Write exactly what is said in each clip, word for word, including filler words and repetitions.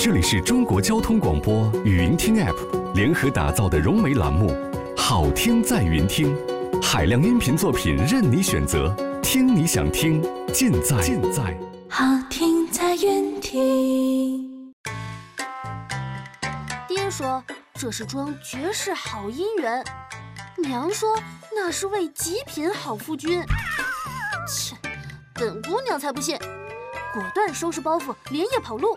这里是中国交通广播语音听 App 联合打造的融媒栏目《好听在云听》，海量音频作品任你选择，听你想听，尽在尽在好听在云听。 爹说这是桩绝世好姻缘，娘说那是位极品好夫君。切，本姑娘才不信，果断收拾包袱，连夜跑路。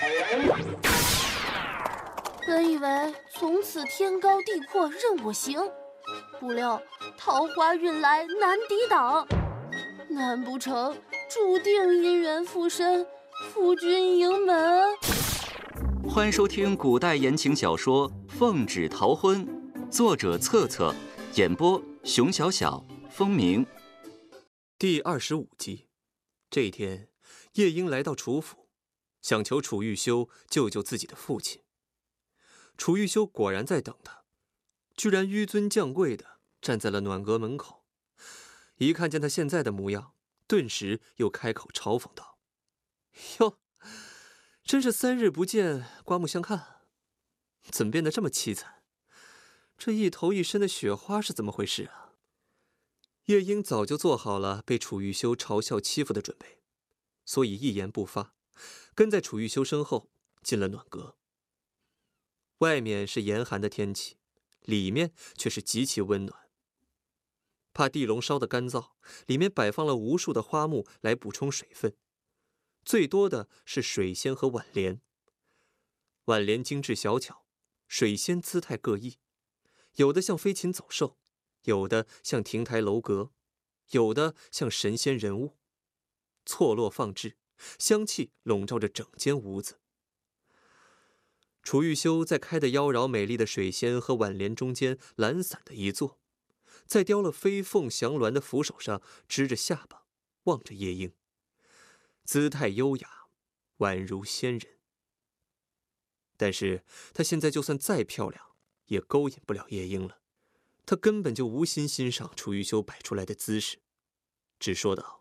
本以为从此天高地阔任我行，不料桃花运来难抵挡，难不成注定姻缘附身，夫君迎门？ 欢迎收听古代言情小说《奉旨逃婚》，作者策策，演播熊小小、风鸣。 第二十五集，这一天，夜莺来到楚府，想求楚玉修救救自己的父亲。楚玉修果然在等他，居然纡尊降贵的站在了暖阁门口。一看见他现在的模样，顿时又开口嘲讽道：“哟，真是三日不见，刮目相看，怎么变得这么凄惨？这一头一身的雪花是怎么回事啊？”夜莺早就做好了被楚玉修嘲笑欺负的准备，所以一言不发，跟在楚玉修身后进了暖阁。外面是严寒的天气，里面却是极其温暖。怕地笼烧得干燥，里面摆放了无数的花木来补充水分，最多的是水仙和挽莲。挽莲精致小巧，水仙姿态各异，有的像飞禽走兽，有的像亭台楼阁，有的像神仙人物，错落放置，香气笼罩着整间屋子。楚玉修在开得妖娆美丽的水仙和挽莲中间懒散的一坐，在雕了飞凤翔鸾的扶手上支着下巴，望着夜莺，姿态优雅，宛如仙人。但是她现在就算再漂亮，也勾引不了夜莺了。她根本就无心欣赏楚玉修摆出来的姿势，只说道：“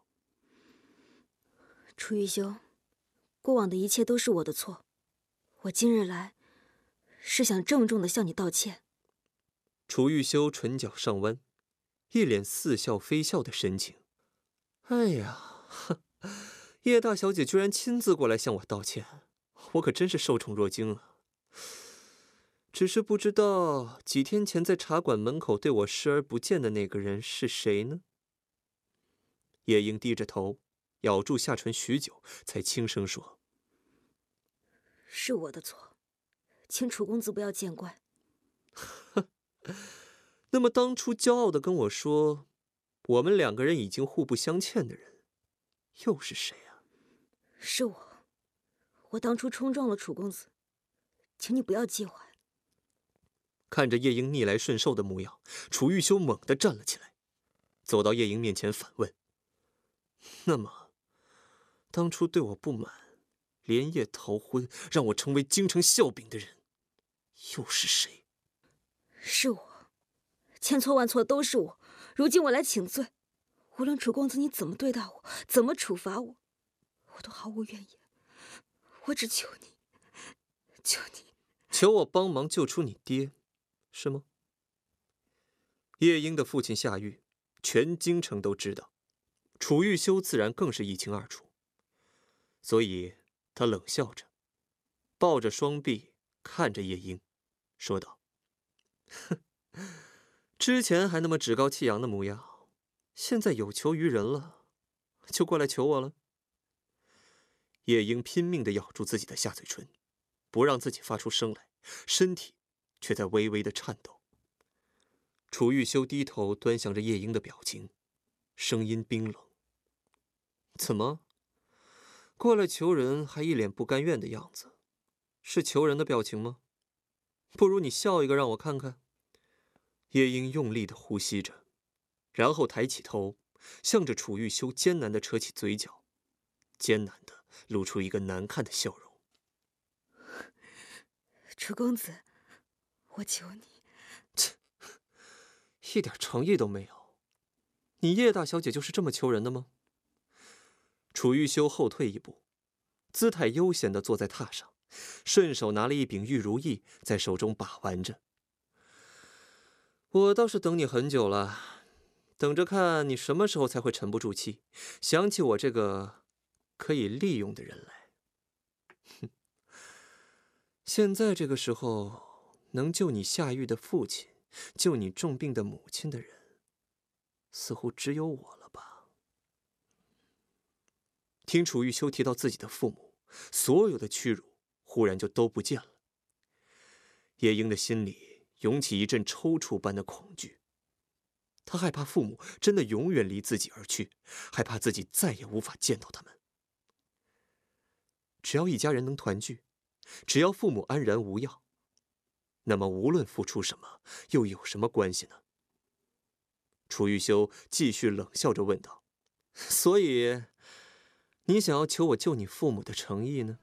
楚玉修，过往的一切都是我的错，我今日来是想郑重地向你道歉。” 楚玉修唇角上弯，一脸似笑非笑的神情。哎呀，叶大小姐居然亲自过来向我道歉，我可真是受宠若惊啊。只是不知道几天前在茶馆门口对我视而不见的那个人是谁呢？夜莺低着头，咬住下唇许久，才轻声说：“ 是我的错，请楚公子不要见怪。” 那么当初骄傲地跟我说我们两个人已经互不相欠的人，又是谁啊？ 是我，我当初冲撞了楚公子，请你不要介怀。 看着夜莺逆来顺受的模样，楚玉修猛地站了起来，走到夜莺面前反问：“那么，当初对我不满，连夜逃婚，让我成为京城笑柄的人，又是谁？” 是我，千错万错都是我。如今我来请罪，无论楚公子你怎么对待我，怎么处罚我，我都毫无怨言。我只求你，求你， 求我帮忙救出你爹，是吗？夜莺的父亲夏玉，全京城都知道，楚玉修自然更是一清二楚，所以他冷笑着，抱着双臂看着夜莺，说道：“哼，之前还那么趾高气扬的模样，现在有求于人了，就过来求我了。”夜莺拼命地咬住自己的下嘴唇，不让自己发出声来，身体却在微微的颤抖。楚玉修低头端详着夜莺的表情，声音冰冷：“怎么，过来求人还一脸不甘愿的样子，是求人的表情吗？不如你笑一个让我看看。”夜莺用力地呼吸着，然后抬起头，向着楚玉修艰难地扯起嘴角，艰难地露出一个难看的笑容。 “楚公子，我求你。” 切，一点诚意都没有。你叶大小姐就是这么求人的吗？楚玉修后退一步，姿态悠闲地坐在榻上， 顺手拿了一柄玉如意在手中把玩着。我倒是等你很久了，等着看你什么时候才会沉不住气，想起我这个可以利用的人来。哼，现在这个时候，能救你下狱的父亲，救你重病的母亲的人，似乎只有我了吧？听楚玉修提到自己的父母，所有的屈辱忽然就都不见了。叶英的心里涌起一阵抽搐般的恐惧，他害怕父母真的永远离自己而去，害怕自己再也无法见到他们。只要一家人能团聚，只要父母安然无恙，那么无论付出什么，又有什么关系呢？楚玉修继续冷笑着问道：“所以，你想要求我救你父母的诚意呢？”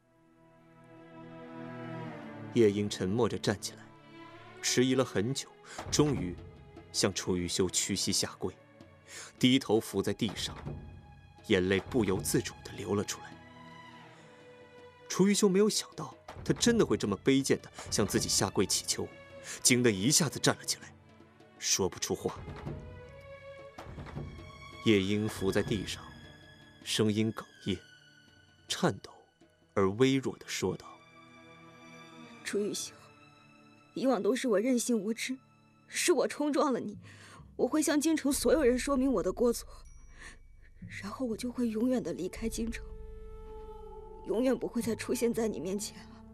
叶英沉默着站起来，迟疑了很久，终于向楚玉修屈膝下跪，低头伏在地上，眼泪不由自主地流了出来。楚玉修没有想到，他真的会这么卑贱地向自己下跪祈求，惊得一下子站了起来，说不出话。叶英伏在地上，声音哽咽、颤抖而微弱地说道：“ 楚玉修，以往都是我任性无知，是我冲撞了你，我会向京城所有人说明我的过错，然后我就会永远的离开京城，永远不会再出现在你面前了。”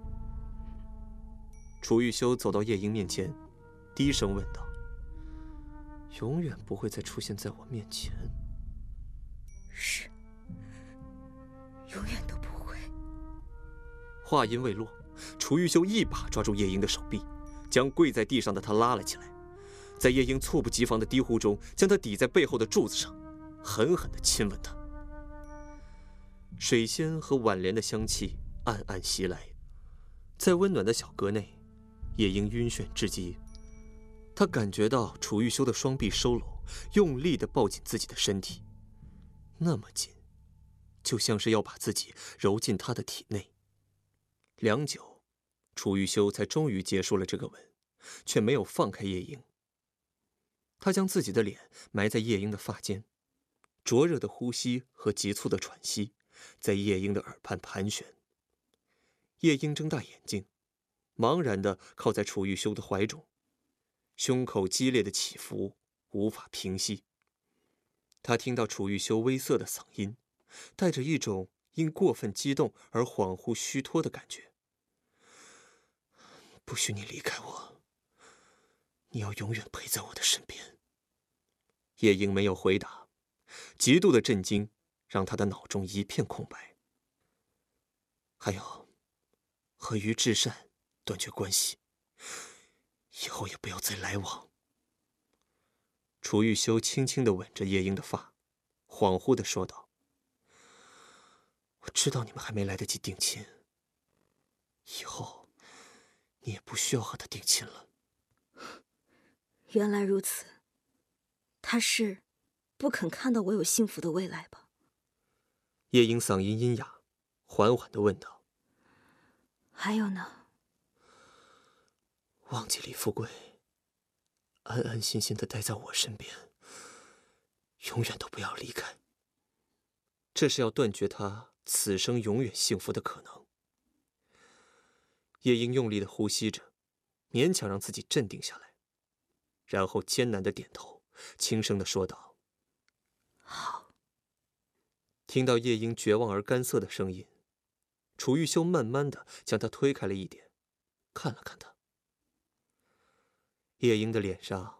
楚玉修走到叶英面前，低声问道：“永远不会再出现在我面前？”“ 是，永远都不会。” 话音未落，楚玉修一把抓住叶英的手臂，将跪在地上的她拉了起来，在叶英猝不及防的低呼中，将她抵在背后的柱子上，狠狠地亲吻她。水仙和挽莲的香气暗暗袭来，在温暖的小阁内，叶英晕眩至极。她感觉到楚玉修的双臂收拢，用力地抱紧自己的身体，那么紧，就像是要把自己揉进他的体内。良久，楚玉修才终于结束了这个吻，却没有放开叶英。他将自己的脸埋在叶英的发间，灼热的呼吸和急促的喘息在叶英的耳畔盘旋。叶英睁大眼睛，茫然地靠在楚玉修的怀中，胸口激烈的起伏无法平息。他听到楚玉修微涩的嗓音，带着一种因过分激动而恍惚虚脱的感觉：“不许你离开我，你要永远陪在我的身边。”叶英没有回答，极度的震惊让他的脑中一片空白。还有，和于至善断绝关系，以后也不要再来往。楚玉修轻轻地吻着叶英的发，恍惚地说道：“我知道你们还没来得及定亲，以后你也不需要和他定亲了。” 原来如此，他是不肯看到我有幸福的未来吧？ 叶英嗓音阴哑，缓缓地问道：“ 还有呢？”“ 忘记李富贵，安安心心地待在我身边，永远都不要离开。这是要断绝他此生永远幸福的可能。”叶英用力地呼吸着，勉强让自己镇定下来，然后艰难地点头，轻声地说道：“ 好。” 听到叶英绝望而干涩的声音，楚玉修慢慢地将她推开了一点，看了看她。叶英的脸上